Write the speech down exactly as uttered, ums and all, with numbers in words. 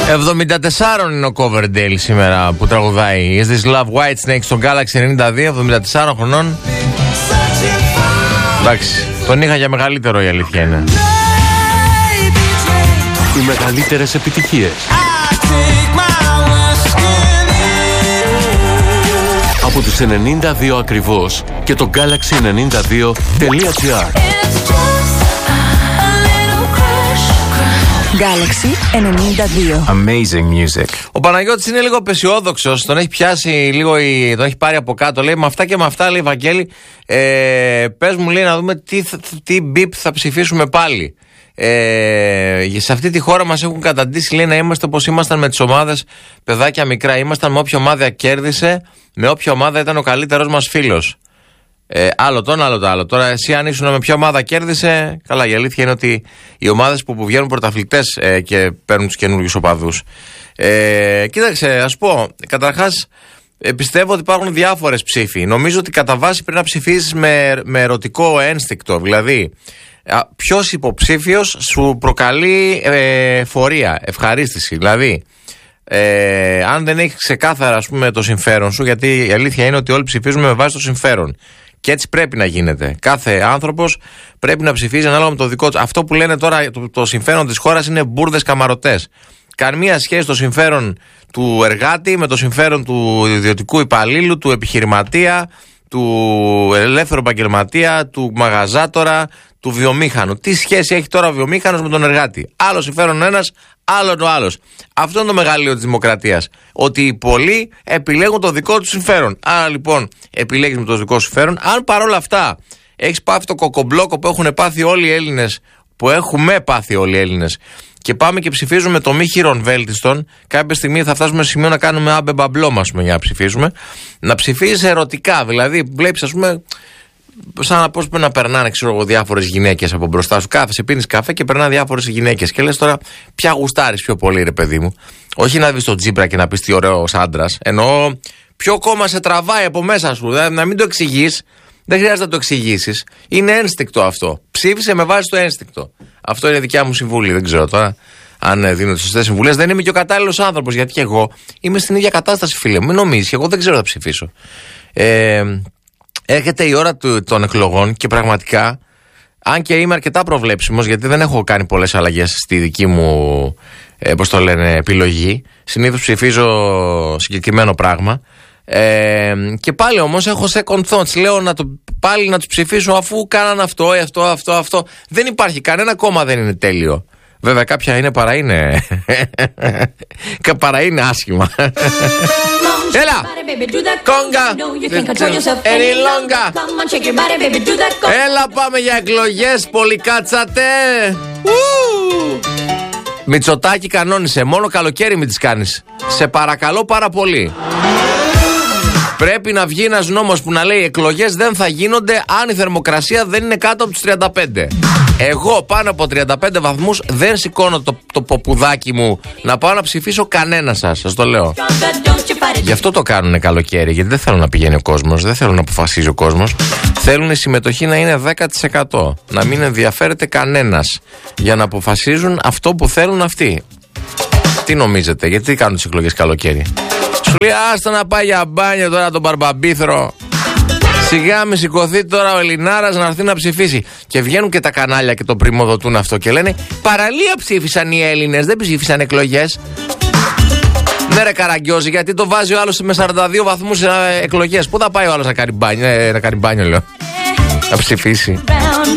εβδομήντα τέσσερα είναι ο Coverdale σήμερα που τραγουδάει Is This Love, White Snake στο Galaxy ενενήντα δύο, εβδομήντα τέσσερα χρονών. Εντάξει, τον είχα για μεγαλύτερο, η αλήθεια είναι. Οι μεγαλύτερες επιτυχίες. Από τους ενενήντα δύο ακριβώς και το Galaxy ενενήντα δύο τελεία τζι άρ. Galaxy ενενήντα δύο. Amazing music. Ο Παναγιώτης είναι λίγο απεσιόδοξος. Τον έχει πιάσει λίγο, η... τον έχει πάρει από κάτω. Λέει με αυτά και με αυτά, λέει Βαγγέλη, ε, πες μου, λέει, να δούμε τι, τι μπιπ θα ψηφίσουμε πάλι. Ε, σε αυτή τη χώρα μας έχουν καταντήσει, λέει, να είμαστε όπως ήμασταν με τις ομάδες παιδάκια μικρά. Ήμασταν με όποια ομάδα κέρδισε, με όποια ομάδα ήταν ο καλύτερος μας φίλος. Ε, άλλο το άλλο το άλλο. Τώρα, εσύ αν ήσουν με ποια ομάδα κέρδισε, καλά, η αλήθεια είναι ότι οι ομάδες που, που βγαίνουν πρωταθλητές ε, και παίρνουν τους καινούργιους οπαδούς. Ε, κοίταξε, ας πω, καταρχάς, ε, πιστεύω ότι υπάρχουν διάφορες ψήφοι. Νομίζω ότι κατά βάση πρέπει να ψηφίσεις με, με ερωτικό ένστικτο. Δηλαδή, ποιος υποψήφιος σου προκαλεί ε, φορεία, ευχαρίστηση. Δηλαδή, ε, αν δεν έχει ξεκάθαρα, ας πούμε, το συμφέρον σου, γιατί η αλήθεια είναι ότι όλοι ψηφίζουμε με βάση το συμφέρον. Και έτσι πρέπει να γίνεται. Κάθε άνθρωπος πρέπει να ψηφίζει ανάλογα με το δικό του. Αυτό που λένε τώρα το, το συμφέρον της χώρας είναι μπουρδες καμαρωτές. Καμία σχέση το συμφέρον του εργάτη με το συμφέρον του ιδιωτικού υπαλλήλου, του επιχειρηματία, του ελεύθερου επαγγελματία, του μαγαζάτορα, του βιομήχανου. Τι σχέση έχει τώρα ο βιομήχανος με τον εργάτη? Άλλο συμφέρον ο ένας, άλλο το άλλος. Αυτό είναι το μεγαλείο της δημοκρατίας. Ότι οι πολλοί επιλέγουν το δικό του συμφέρον. Άρα λοιπόν επιλέγεις με το δικό σου συμφέρον. Αν παρόλα αυτά έχεις πάθει το κοκομπλόκο που έχουν πάθει όλοι οι Έλληνες, που έχουμε πάθει όλοι οι Έλληνες, και πάμε και ψηφίζουμε το μη χειρον βέλτιστον, κάποια στιγμή θα φτάσουμε σε σημείο να κάνουμε άμπε μπαμπλό μας για να ψηφίσουμε. Να ψηφίζεις ερωτικά, δηλαδή βλέπεις, ας πούμε, σαν να πώς να περνάνε, ξέρω εγώ, διάφορες γυναίκες από μπροστά σου. Κάθεσαι, πίνεις καφέ και περνάνε διάφορες γυναίκες. Και λες τώρα, ποια γουστάρεις πιο πολύ, ρε παιδί μου? Όχι να δεις τον Τζίπρα και να πεις τι ωραίος άντρας. Εννοώ, ποιο κόμμα σε τραβάει από μέσα σου. Δηλαδή, να μην το εξηγείς. Δεν χρειάζεται να το εξηγήσεις. Είναι ένστικτο αυτό. Ψήφισε με βάση το ένστικτο. Αυτό είναι δικιά μου συμβουλή. Δεν ξέρω τώρα αν δίνω τις σωστές συμβουλές. Δεν είμαι και ο κατάλληλος άνθρωπος, γιατί και εγώ είμαι στην ίδια κατάσταση, φίλε μου. Μην νομίζεις, εγώ δεν ξέρω να ψηφίσω. Ε, έρχεται η ώρα του, των εκλογών και πραγματικά, αν και είμαι αρκετά προβλέψιμος, γιατί δεν έχω κάνει πολλές αλλαγές στη δική μου ε, πώς το λένε, επιλογή. Συνήθως ψηφίζω συγκεκριμένο πράγμα. Ε, και πάλι όμως έχω second thoughts. Λέω να το, πάλι να τους ψηφίσω αφού κάναν αυτό, αυτό, αυτό, αυτό. Δεν υπάρχει, κανένα κόμμα δεν είναι τέλειο. Βέβαια κάποια είναι παρά είναι παρά είναι άσχημα. Έλα! Κόγκα! Any longer! Έλα, πάμε για εκλογές, πολύ κάτσατε! Μητσοτάκη, κανόνισε, μόνο καλοκαίρι μην τις κάνεις. Σε παρακαλώ πάρα πολύ. Πρέπει να βγει ένας νόμος που να λέει εκλογές δεν θα γίνονται αν η θερμοκρασία δεν είναι κάτω από τους τριάντα πέντε. Εγώ πάνω από τριάντα πέντε βαθμούς δεν σηκώνω το, το ποπουδάκι μου να πάω να ψηφίσω κανένα σας, σας το λέω. Γι' αυτό το κάνουνε καλοκαίρι, γιατί δεν θέλουν να πηγαίνει ο κόσμος, δεν θέλουν να αποφασίζει ο κόσμος. Θέλουν η συμμετοχή να είναι δέκα τοις εκατό, να μην ενδιαφέρεται κανένας, για να αποφασίζουν αυτό που θέλουν αυτοί. Τι νομίζετε, γιατί κάνουν τις εκλογές καλοκαίρι? Σου λέει άστα να πάει για μπάνιο τώρα τον Μπαρμπαμπίθρο. Σιγά μη σηκωθεί τώρα ο Ελληνάρας να έρθει να ψηφίσει. Και βγαίνουν και τα κανάλια και το πριμοδοτούν αυτό και λένε παραλία ψήφισαν οι Έλληνες, δεν ψήφισαν εκλογές. Ναι ρε Καραγκιόζη, γιατί το βάζει ο άλλος με σαράντα δύο βαθμούς εκλογές? Πού θα πάει ο άλλος να κάνει μπάνιο, ε, να κάνει μπάνιο λέω, να ψηφίσει?